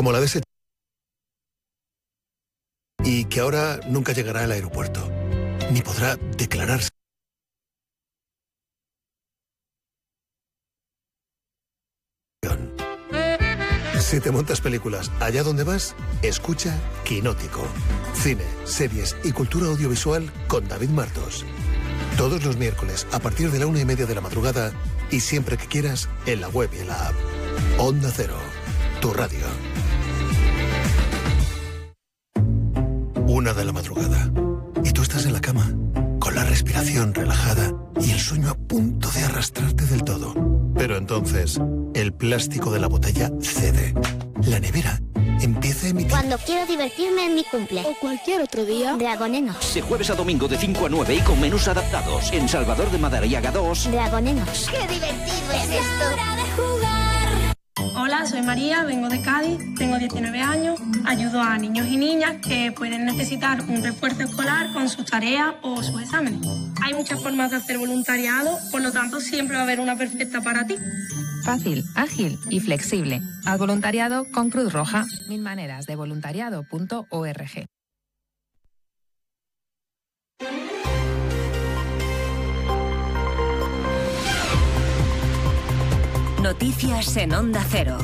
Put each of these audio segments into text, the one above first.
como la de ese y que ahora nunca llegará al aeropuerto, ni podrá declararse. Si te montas películas allá donde vas, escucha Quinótico. Cine, series y cultura audiovisual con David Martos. Todos los miércoles a partir de la 1:30 de la madrugada y siempre que quieras en la web y en la app. Onda Cero, tu radio. 1 de la madrugada. Y tú estás en la cama, con la respiración relajada y el sueño a punto de arrastrarte del todo. Pero entonces, el plástico de la botella cede. La nevera empieza a emitir... Cuando quiero divertirme en mi cumple. O cualquier otro día. Dragonenos. De jueves a domingo de 5 a 9 y con menús adaptados. En Salvador de Madariaga 2. Dragonenos. ¡Qué divertido es esto! Hola, soy María, vengo de Cádiz, tengo 19 años, ayudo a niños y niñas que pueden necesitar un refuerzo escolar con sus tareas o sus exámenes. Hay muchas formas de hacer voluntariado, por lo tanto siempre va a haber una perfecta para ti. Fácil, ágil y flexible. Haz voluntariado con Cruz Roja. 1000 maneras de voluntariado.org. Noticias en Onda Cero.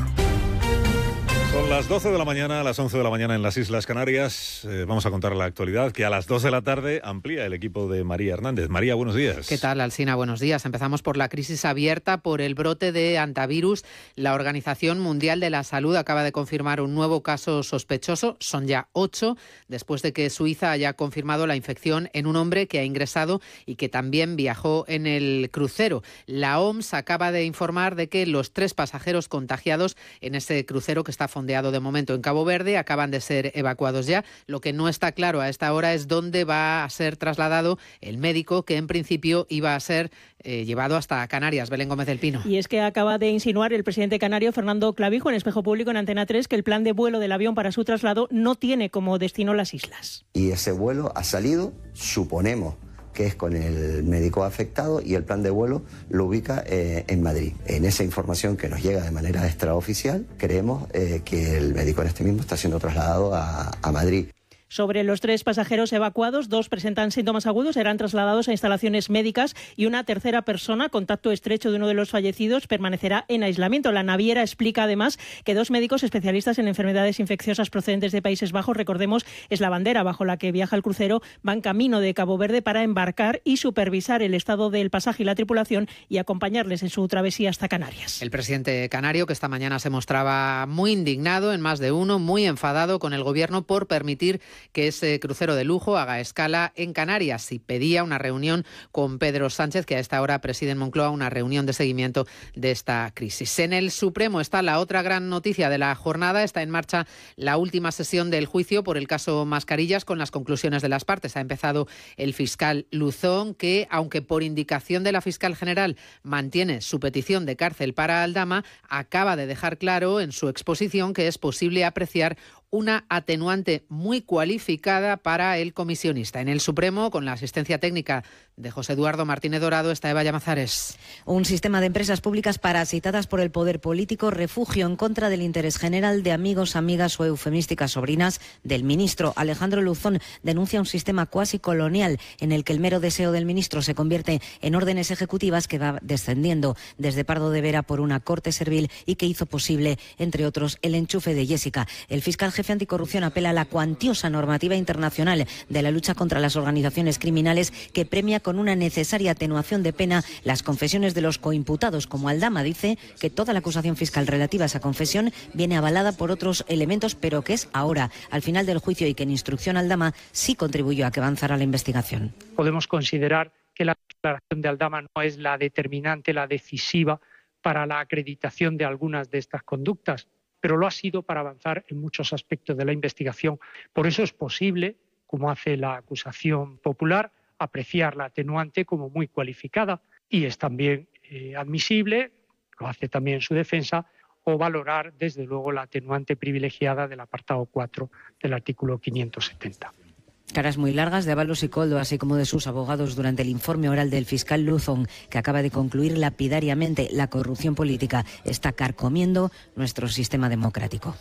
Son las 12 de la mañana, a las 11 de la mañana en las Islas Canarias. Vamos a contar la actualidad que a las 2 de la tarde amplía el equipo de María Hernández. María, buenos días. ¿Qué tal, Alsina? Buenos días. Empezamos por la crisis abierta por el brote de hantavirus. La Organización Mundial de la Salud acaba de confirmar un nuevo caso sospechoso. Son ya 8, después de que Suiza haya confirmado la infección en un hombre que ha ingresado y que también viajó en el crucero. La OMS acaba de informar de que los 3 pasajeros contagiados en ese crucero que está fondeado de momento en Cabo Verde acaban de ser evacuados ya. Lo que no está claro a esta hora es dónde va a ser trasladado el médico que en principio iba a ser llevado hasta Canarias. Belén Gómez del Pino. Y es que acaba de insinuar el presidente canario Fernando Clavijo en Espejo Público en Antena 3 que el plan de vuelo del avión para su traslado no tiene como destino las islas. Y ese vuelo ha salido, suponemos que es con el médico afectado, y el plan de vuelo lo ubica en Madrid. En esa información que nos llega de manera extraoficial, creemos que el médico en este mismo está siendo trasladado a Madrid. Sobre los 3 pasajeros evacuados, 2 presentan síntomas agudos, serán trasladados a instalaciones médicas y una tercera persona, contacto estrecho de uno de los fallecidos, permanecerá en aislamiento. La naviera explica además que 2 médicos especialistas en enfermedades infecciosas procedentes de Países Bajos, recordemos, es la bandera bajo la que viaja el crucero, van camino de Cabo Verde para embarcar y supervisar el estado del pasaje y la tripulación y acompañarles en su travesía hasta Canarias. El presidente canario, que esta mañana se mostraba muy indignado en más de uno, muy enfadado con el gobierno por permitir que ese crucero de lujo haga escala en Canarias, y pedía una reunión con Pedro Sánchez, que a esta hora preside en Moncloa una reunión de seguimiento de esta crisis. En el Supremo está la otra gran noticia de la jornada. Está en marcha la última sesión del juicio por el caso Mascarillas con las conclusiones de las partes. Ha empezado el fiscal Luzón, que, aunque por indicación de la fiscal general mantiene su petición de cárcel para Aldama, acaba de dejar claro en su exposición que es posible apreciar una atenuante muy cualificada para el comisionista. En el Supremo, con la asistencia técnica de José Eduardo Martínez Dorado, está Eva Llamazares. Un sistema de empresas públicas parasitadas por el poder político, refugio en contra del interés general de amigos, amigas o eufemísticas sobrinas del ministro. Alejandro Luzón denuncia un sistema cuasi colonial en el que el mero deseo del ministro se convierte en órdenes ejecutivas que va descendiendo desde Pardo de Vera por una corte servil y que hizo posible, entre otros, el enchufe de Jessica. El fiscal jefe anticorrupción apela a la cuantiosa normativa internacional de la lucha contra las organizaciones criminales, que premia con una necesaria atenuación de pena las confesiones de los coimputados. Como Aldama dice que toda la acusación fiscal relativa a esa confesión viene avalada por otros elementos, pero que es ahora, al final del juicio, y que en instrucción Aldama sí contribuyó a que avanzara la investigación. Podemos considerar que la declaración de Aldama no es la determinante, la decisiva para la acreditación de algunas de estas conductas, pero lo ha sido para avanzar en muchos aspectos de la investigación. Por eso es posible, como hace la acusación popular, apreciar la atenuante como muy cualificada, y es también admisible, lo hace también su defensa, o valorar desde luego la atenuante privilegiada del apartado 4 del artículo 570. Caras muy largas de Ábalos y Coldo, así como de sus abogados, durante el informe oral del fiscal Luzón, que acaba de concluir lapidariamente: la corrupción política está carcomiendo nuestro sistema democrático.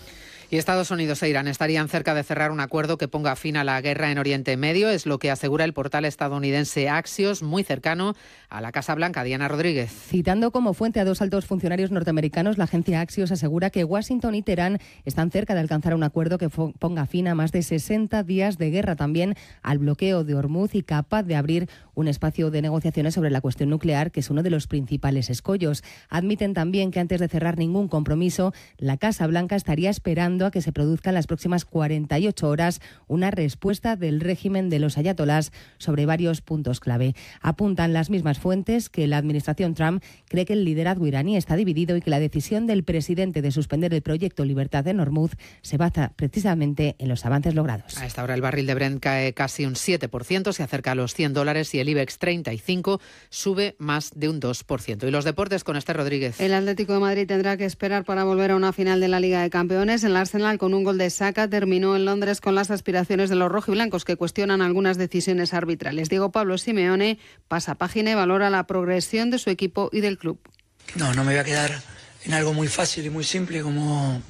Y Estados Unidos e Irán estarían cerca de cerrar un acuerdo que ponga fin a la guerra en Oriente Medio, es lo que asegura el portal estadounidense Axios, muy cercano a la Casa Blanca. Diana Rodríguez. Citando como fuente a 2 altos funcionarios norteamericanos, la agencia Axios asegura que Washington y Teherán están cerca de alcanzar un acuerdo que ponga fin a más de 60 días de guerra, también al bloqueo de Hormuz y capaz de abrir un espacio de negociaciones sobre la cuestión nuclear, que es uno de los principales escollos. Admiten también que antes de cerrar ningún compromiso, la Casa Blanca estaría esperando a que se produzca en las próximas 48 horas una respuesta del régimen de los ayatolás sobre varios puntos clave. Apuntan las mismas fuentes que la administración Trump cree que el liderazgo iraní está dividido y que la decisión del presidente de suspender el proyecto Libertad en Hormuz se basa precisamente en los avances logrados. A esta hora el barril de Brent cae casi un 7%, se acerca a los $100 y el IBEX 35 sube más de un 2%. Y los deportes con Esther Rodríguez. El Atlético de Madrid tendrá que esperar para volver a una final de la Liga de Campeones. El Arsenal, con un gol de Saka, terminó en Londres con las aspiraciones de los rojiblancos, que cuestionan algunas decisiones arbitrales. Diego Pablo Simeone pasa página y valora la progresión de su equipo y del club. No me voy a quedar en algo muy fácil y muy simple como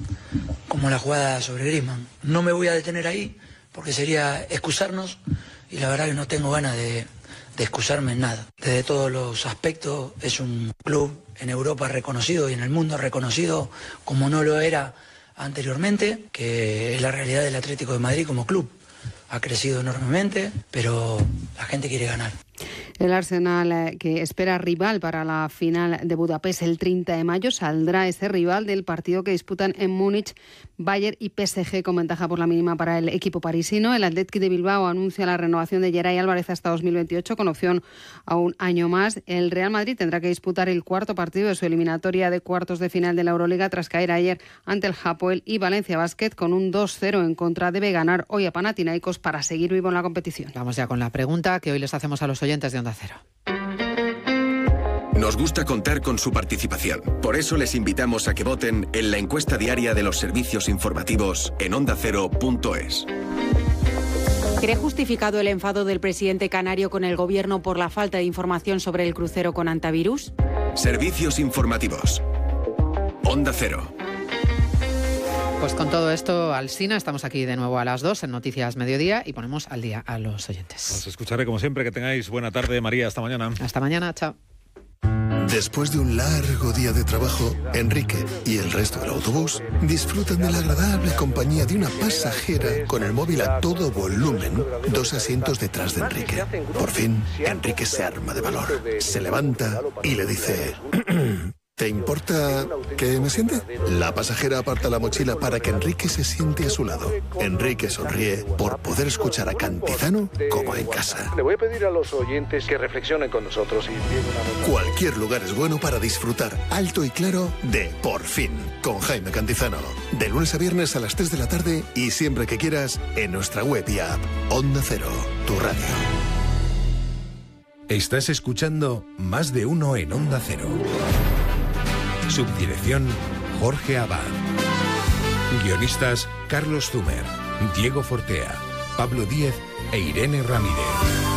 la jugada sobre Griezmann. No me voy a detener ahí porque sería excusarnos y la verdad que no tengo ganas de excusarme en nada. Desde todos los aspectos es un club en Europa reconocido y en el mundo reconocido como no lo era anteriormente, que es la realidad del Atlético de Madrid como club. Ha crecido enormemente, pero la gente quiere ganar. El Arsenal, que espera rival para la final de Budapest el 30 de mayo, saldrá ese rival del partido que disputan en Múnich, Bayern y PSG, con ventaja por la mínima para el equipo parisino. El Athletic de Bilbao anuncia la renovación de Geray Álvarez hasta 2028, con opción a un año más. El Real Madrid tendrá que disputar el cuarto partido de su eliminatoria de cuartos de final de la Euroliga, tras caer ayer ante el Hapoel, y Valencia Basket, con un 2-0 en contra, debe ganar hoy a Panathinaikos para seguir vivo en la competición. Vamos ya con la pregunta que hoy les hacemos a los oyentes de Onda Cero. Nos gusta contar con su participación. Por eso les invitamos a que voten en la encuesta diaria de los servicios informativos en ondacero.es. ¿Cree justificado el enfado del presidente canario con el gobierno por la falta de información sobre el crucero con antivirus? Servicios informativos. Onda Cero. Pues con todo esto, Alsina, estamos aquí de nuevo a las 2 en Noticias Mediodía y ponemos al día a los oyentes. Os escucharé como siempre. Que tengáis buena tarde, María. Hasta mañana. Hasta mañana, chao. Después de un largo día de trabajo, Enrique y el resto del autobús disfrutan de la agradable compañía de una pasajera con el móvil a todo volumen, 2 asientos detrás de Enrique. Por fin, Enrique se arma de valor, se levanta y le dice... ¿Te importa que me siente? La pasajera aparta la mochila para que Enrique se siente a su lado. Enrique sonríe por poder escuchar a Cantizano como en casa. Le voy a pedir a los oyentes que reflexionen con nosotros y... Cualquier lugar es bueno para disfrutar alto y claro de Por Fin, con Jaime Cantizano. De lunes a viernes a las 3 de la tarde y siempre que quieras en nuestra web y app. Onda Cero, tu radio. Estás escuchando Más de Uno en Onda Cero. Subdirección Jorge Abad. Guionistas Carlos Zumer, Diego Fortea, Pablo Díez e Irene Ramírez.